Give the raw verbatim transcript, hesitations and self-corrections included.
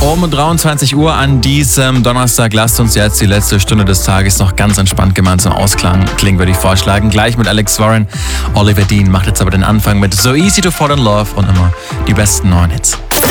Um dreiundzwanzig Uhr an diesem Donnerstag lasst uns jetzt die letzte Stunde des Tages noch ganz entspannt gemeinsam ausklang. Klingen würde ich vorschlagen. Gleich mit Alex Warren. Oliver Dean macht jetzt aber den Anfang mit So Easy to Fall in Love und immer die besten neuen Hits.